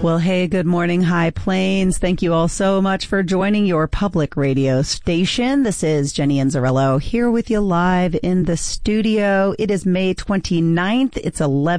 Well, hey, good morning, High Plains. Thank you all so much for joining your public radio station. This is Jenny Anzarillo here with you live in the studio. It is May 29th. It's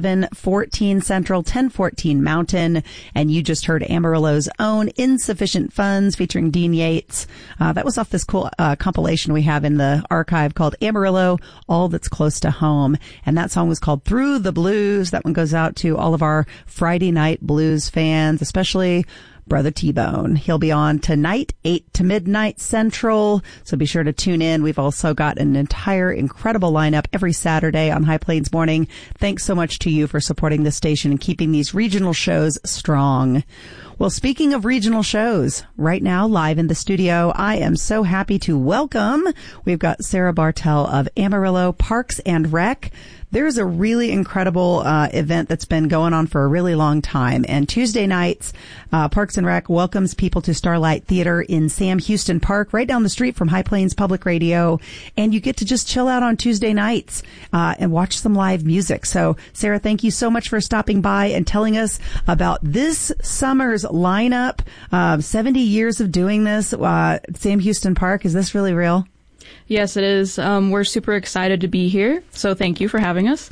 11:14 Central, 10:14 Mountain, and you just heard Amarillo's own Insufficient Funds featuring Dean Yates. That was off this cool compilation we have in the archive called Amarillo, All That's Close to Home. And that song was called Through the Blues. That one goes out to all of our Friday night blues fans, especially Brother T-Bone. He'll be on tonight, 8 to midnight Central, so be sure to tune in. We've also got an entire incredible lineup every Saturday on High Plains Morning. Thanks so much to you for supporting this station and keeping these regional shows strong. Well, speaking of regional shows, right now, live in the studio, I am so happy to welcome, we've got Sarah Bartel of Amarillo Parks and Rec. There's a really incredible event that's been going on for a really long time. And Tuesday nights, Parks and Rec welcomes people to Starlight Theater in Sam Houston Park, right down the street from High Plains Public Radio. And you get to just chill out on Tuesday nights and watch some live music. So, Sarah, thank you so much for stopping by and telling us about this summer's lineup. 70 years of doing this, Sam Houston Park. Is this really real? Yes, it is. We're super excited to be here, so thank you for having us.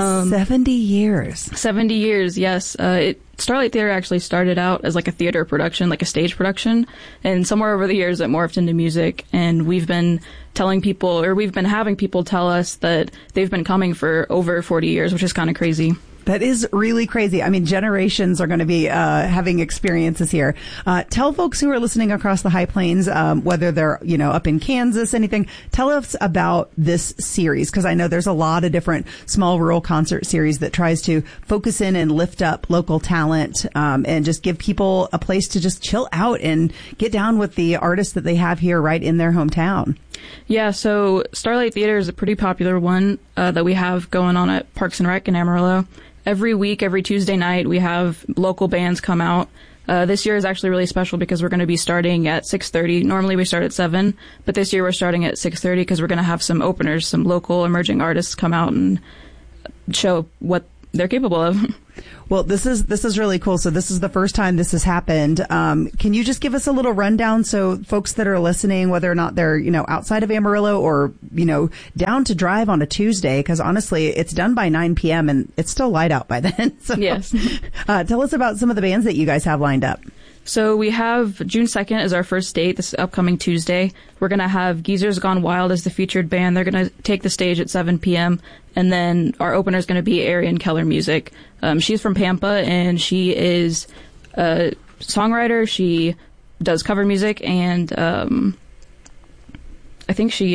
70 years. 70 years, yes. Starlight Theater actually started out as like a theater production, like a stage production, and somewhere over the years it morphed into music, and we've been having people tell us that they've been coming for over 40 years, which is kind of crazy. That is really crazy. I mean, generations are going to be having experiences here. Tell folks who are listening across the High Plains, whether they're, up in Kansas, anything, tell us about this series, because I know there's a lot of different small rural concert series that tries to focus in and lift up local talent and just give people a place to just chill out and get down with the artists that they have here right in their hometown. Yeah, so Starlight Theater is a pretty popular one that we have going on at Parks and Rec in Amarillo. Every week, every Tuesday night, we have local bands come out. This year is actually really special because we're going to be starting at 6:30. Normally we start at 7, but this year we're starting at 6:30 because we're going to have some openers, some local emerging artists come out and show what they're capable of. Well, this is really cool. So this is the first time this has happened. Can you just give us a little rundown so folks that are listening, whether or not they're, outside of Amarillo or, down to drive on a Tuesday, because honestly, it's done by 9 p.m. and it's still light out by then. So, yes. Tell us about some of the bands that you guys have lined up. So we have June 2nd as our first date, this upcoming Tuesday. We're going to have Geezers Gone Wild as the featured band. They're going to take the stage at 7 p.m. And then our opener is going to be Arian Keller Music. She's from Pampa, and she is a songwriter. She does cover music, and I think she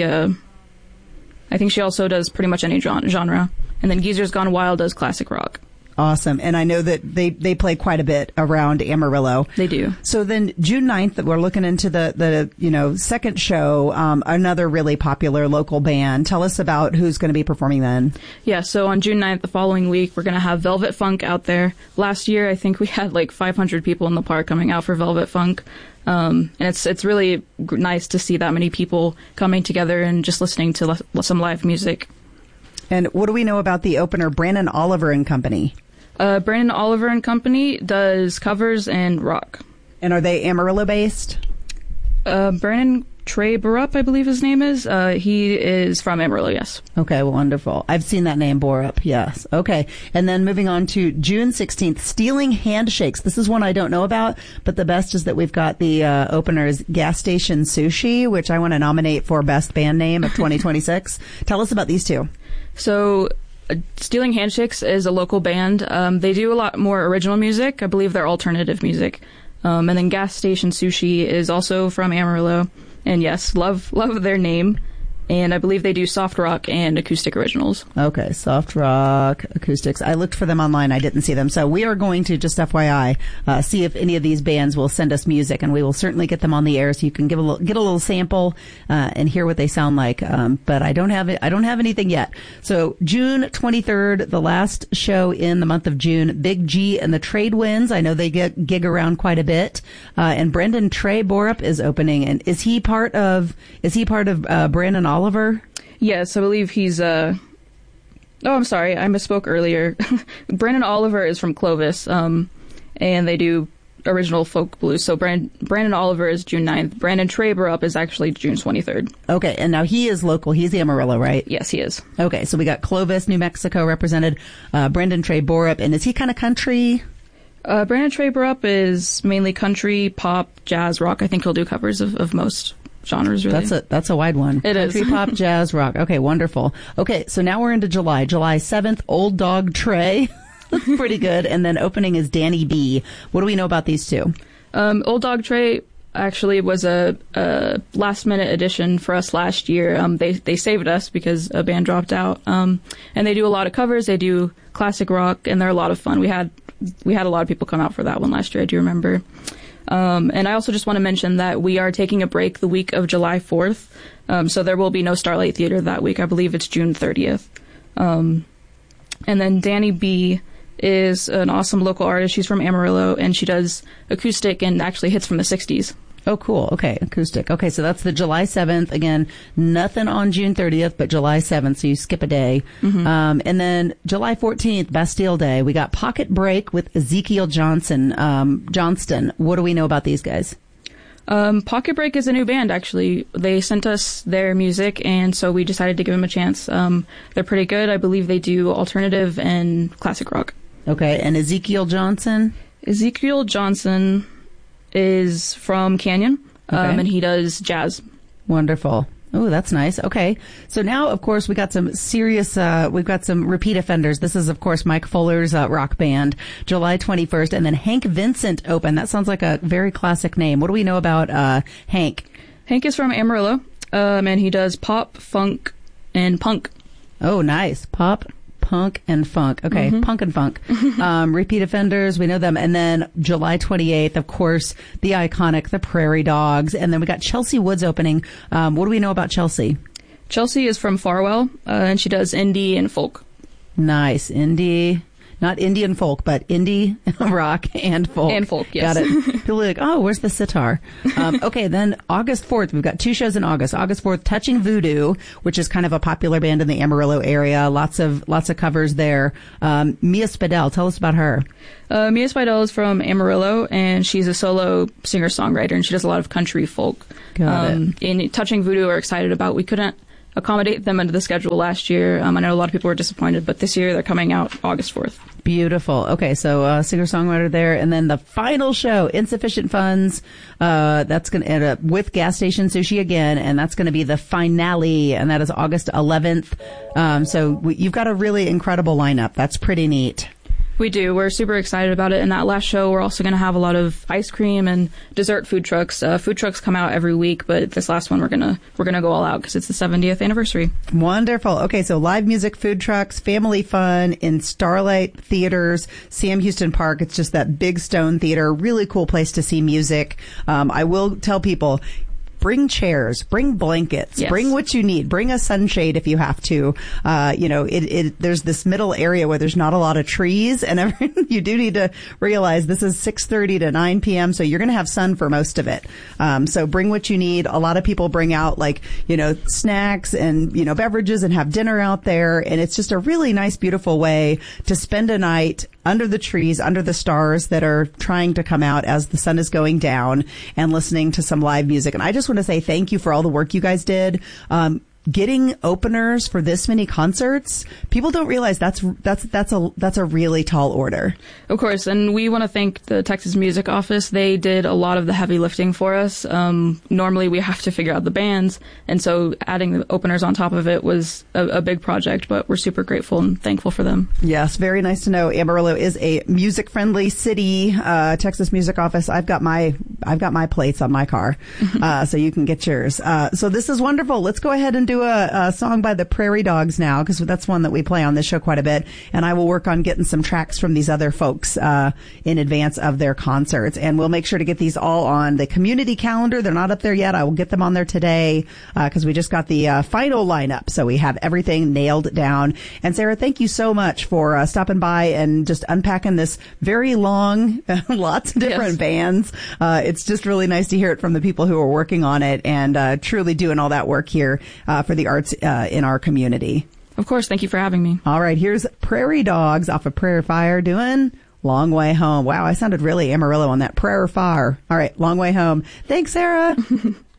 also does pretty much any genre. And then Geezers Gone Wild does classic rock. Awesome. And I know that they play quite a bit around Amarillo. They do. So then June 9th, we're looking into the second show, another really popular local band. Tell us about who's going to be performing then. Yeah. So on June 9th, the following week, we're going to have Velvet Funk out there. Last year, I think we had like 500 people in the park coming out for Velvet Funk. And it's really nice to see that many people coming together and just listening to some live music. And what do we know about the opener, Brandon Oliver and Company? Brandon Oliver and Company does covers and rock. And are they Amarillo-based? Brandon Trey Borup, I believe his name is. He is from Amarillo, yes. Okay, wonderful. I've seen that name, Borup, yes. Okay, and then moving on to June 16th, Stealing Handshakes. This is one I don't know about, but the best is that we've got the openers, Gas Station Sushi, which I want to nominate for Best Band Name of 2026. Tell us about these two. So Stealing Handshakes is a local band. They do a lot more original music. I believe they're alternative music. And then Gas Station Sushi is also from Amarillo. And yes, love their name. And I believe they do soft rock and acoustic originals. Okay, soft rock, acoustics. I looked for them online. I didn't see them. So we are going to, just FYI, see if any of these bands will send us music, and we will certainly get them on the air so you can get a little sample and hear what they sound like. But I don't have anything yet. So June 23rd, the last show in the month of June, Big G and the Trade Winds. I know they gig around quite a bit. And Brendan Trey Borup is opening. And is he part of Brandon Oliver? Yes, I believe he's oh, I'm sorry, I misspoke earlier. Brandon Oliver is from Clovis, and and they do original folk blues. So Brandon Oliver is June 9th. Brandon Trey Borup is actually June 23rd. Okay, and now he is local. He's Amarillo, right? Yes, he is. Okay, so we got Clovis, New Mexico represented, Brandon Trey Borup, and is he kind of country? Brandon Trey Borup is mainly country, pop, jazz, rock. I think he'll do covers of most genres, really. That's a wide one. It country, is. Pop, jazz, rock. Okay, wonderful. Okay, so now we're into July. July 7th, Old Dog Trey. That's pretty good. And then opening is Danny B. What do we know about these two? Old Dog Trey actually was a last-minute addition for us last year. They saved us because a band dropped out. And they do a lot of covers. They do classic rock, and they're a lot of fun. We had a lot of people come out for that one last year, I do remember. And I also just want to mention that we are taking a break the week of July 4th. So there will be no Starlight Theater that week. I believe it's June 30th. And then Danny B is an awesome local artist. She's from Amarillo, and she does acoustic and actually hits from the 60s. Oh, cool. Okay, acoustic. Okay, so that's the July 7th. Again, nothing on June 30th, but July 7th, so you skip a day. Mm-hmm. And then July 14th, Bastille Day, we got Pocket Break with Ezekiel Johnston. What do we know about these guys? Pocket Break is a new band, actually. They sent us their music, and so we decided to give them a chance. They're pretty good. I believe they do alternative and classic rock. Okay, and Ezekiel Johnston? Ezekiel Johnston is from Canyon, and he does jazz. Wonderful. Oh, that's nice. Okay. So now, of course, we got some serious, we've got some repeat offenders. This is, of course, Mike Fuller's rock band, July 21st, and then Hank Vincent open. That sounds like a very classic name. What do we know about Hank? Hank is from Amarillo, and he does pop, funk, and punk. Oh, nice. Pop, punk, and funk. Okay, punk and funk. Repeat offenders, we know them. And then July 28th, of course, the iconic, the Prairie Dogs. And then we got Chelsea Woods opening. What do we know about Chelsea? Chelsea is from Farwell, and she does indie and folk. Nice. Indie. Not Indian folk, but indie, rock, and folk. And folk, yes. Got it. People are like, oh, where's the sitar? Okay, then August 4th, we've got two shows in August. August 4th, Touching Voodoo, which is kind of a popular band in the Amarillo area. Lots of covers there. Mia Spadell, tell us about her. Mia Spadell is from Amarillo, and she's a solo singer-songwriter, and she does a lot of country folk. Got it. In Touching Voodoo, we're excited about. We couldn't accommodate them into the schedule last year. I know a lot of people were disappointed, but this year they're coming out August 4th. Beautiful. Okay, so singer-songwriter there. And then the final show, Insufficient Funds, that's going to end up with Gas Station Sushi again, and that's going to be the finale, and that is August 11th. You've got a really incredible lineup. That's pretty neat. We do. We're super excited about it. And that last show, we're also going to have a lot of ice cream and dessert food trucks. Food trucks come out every week, but this last one we're gonna go all out because it's the 70th anniversary. Wonderful. Okay, so live music, food trucks, family fun in Starlight Theaters, Sam Houston Park. It's just that big stone theater. Really cool place to see music. I will tell people, bring chairs, bring blankets, yes. Bring what you need, bring a sunshade if you have to. There's this middle area where there's not a lot of trees, and you do need to realize this is 6:30 to 9 p.m. So you're going to have sun for most of it. So bring what you need. A lot of people bring out snacks and, beverages and have dinner out there. And it's just a really nice, beautiful way to spend a night under the trees, under the stars that are trying to come out as the sun is going down, and listening to some live music. And I just want to say thank you for all the work you guys did. Getting openers for this many concerts, people don't realize that's a really tall order. Of course, and we want to thank the Texas Music Office. They did a lot of the heavy lifting for us. Normally we have to figure out the bands, and so adding the openers on top of it was a big project, but we're super grateful and thankful for them. Yes, very nice to know. Amarillo is a music-friendly city. Texas Music Office, I've got my plates on my car, so you can get yours. So this is wonderful. Let's go ahead and do a song by the Prairie Dogs now, because that's one that we play on this show quite a bit, and I will work on getting some tracks from these other folks in advance of their concerts, and we'll make sure to get these all on the community calendar. They're not up there yet. I will get them on there today because we just got the final lineup, so we have everything nailed down. And Sarah, thank you so much for stopping by and just unpacking this very long, lots of different bands. It's just really nice to hear it from the people who are working on it and truly doing all that work here for the arts in our community. Of course. Thank you for having me. All right. Here's Prairie Dogs off of Prairie Fire doing Long Way Home. Wow, I sounded really Amarillo on that. Prayer Fire. All right, Long Way Home. Thanks, Sarah.